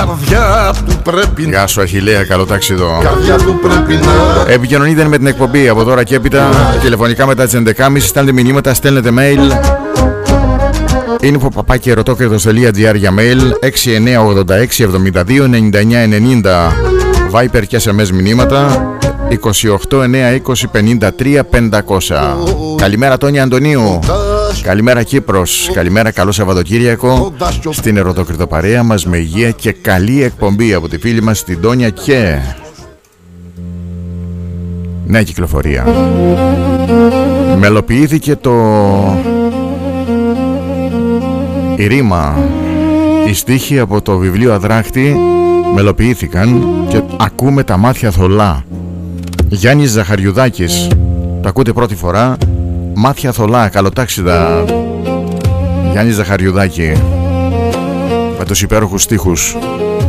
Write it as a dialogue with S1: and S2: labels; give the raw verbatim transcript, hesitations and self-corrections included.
S1: Καρδιά που πρέπει...
S2: Γεια σου Αχιλλέα, καλό ταξίδο.
S1: Καρδιά που πρέπει να...
S2: Επικοινωνείτε με την εκπομπή από τώρα και έπειτα. Τηλεφωνικά μετά τις έντεκα και μισή. Στέλνετε μηνύματα, στέλνετε mail. info παπάκι ερωτόκριτος τελεία τζι άρ για mail. έξι εννιά ογδόντα έξι εβδομήντα δύο ενενήντα εννιά ενενήντα. Viper και ες εμ ες μηνύματα είκοσι οκτώ εννιά είκοσι πενήντα τρία πεντακόσια. Καλημέρα Τόνια Αντωνίου. Καλημέρα Κύπρος. Καλημέρα, καλό Σαββατοκύριακο στην ερωτοκριτοπαρέα μας με υγεία και καλή εκπομπή από τη φίλη μας την Τόνια και νέα κυκλοφορία. Μελοποιήθηκε το η ρήμα, οι στίχοι από το βιβλίο Αδράχτη μελοποιήθηκαν και ακούμε τα μάτια θολά. Γιάννης Ζαχαριουδάκης, το ακούτε πρώτη φορά. Μάτια θολά, καλοτάξιδα. Γιάννη Ζαχαριουδάκη με τους υπέροχους στίχους.